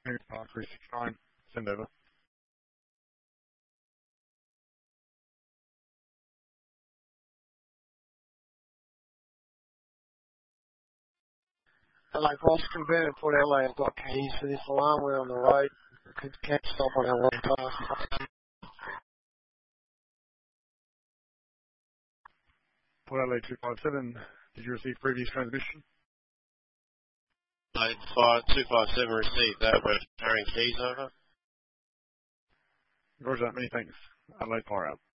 Park 369, send over. Hello, Boston, Ben at Port Adelaide. I've got keys for this alarm. We're on the road. Can't stop on our way past. Port Adelaide 257, did you receive previous transmission? 257 received that. We're carrying keys over. Roger that, many thanks. Adelaide Fire out.